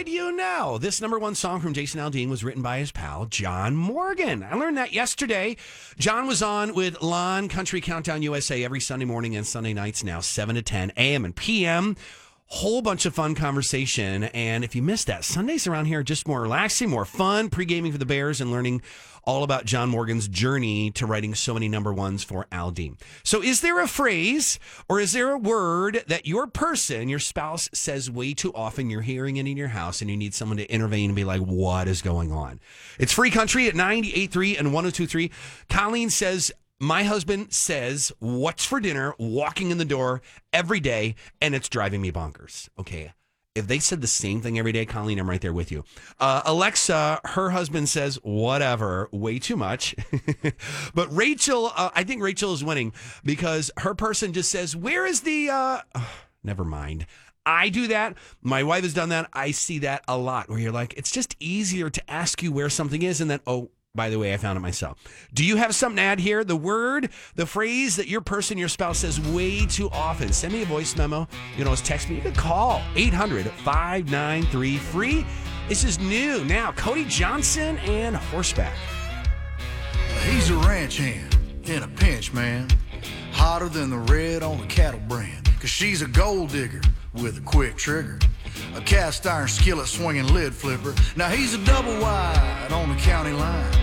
did you know? This number one song from Jason Aldean was written by his pal, John Morgan. I learned that yesterday. John was on with Lon Country Countdown USA every Sunday morning and Sunday nights now, 7 to 10 a.m. and p.m. Whole bunch of fun conversation. And if you missed that, Sundays around here are just more relaxing, more fun, pre-gaming for the Bears and learning all about John Morgan's journey to writing so many number ones for Aldean. So is there a phrase or is there a word that your person, your spouse, says way too often? You're hearing it in your house and you need someone to intervene and be like, what is going on? It's Free Country at 98.3 and 102.3. Colleen says, my husband says, what's for dinner, walking in the door every day, and it's driving me bonkers. Okay. If they said the same thing every day, Colleen, I'm right there with you. Alexa, her husband says, whatever, way too much. But Rachel, I think Rachel is winning because her person just says, where is the, never mind. I do that. My wife has done that. I see that a lot where you're like, it's just easier to ask you where something is and then, oh, by the way, I found it myself. Do you have something to add here? The word, the phrase that your person, your spouse says way too often. Send me a voice memo. You can always text me. You can call 800-593-FREE. This is new. Now, Cody Johnson and Horseback. He's a ranch hand in a pinch, man. Hotter than the red on the cattle brand. Cause she's a gold digger with a quick trigger. A cast iron skillet swinging lid flipper. Now he's a double wide on the county line.